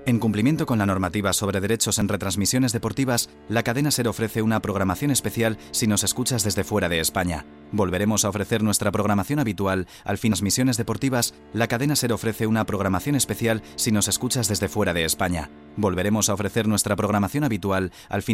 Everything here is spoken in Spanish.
En cumplimiento con la normativa sobre derechos en retransmisiones deportivas, la cadena SER ofrece una programación especial si nos escuchas desde fuera de España. Volveremos a ofrecer nuestra programación habitual al fin de transmisiones deportivas. La cadena SER ofrece una programación especial si nos escuchas desde fuera de España. Volveremos a ofrecer nuestra programación habitual al fin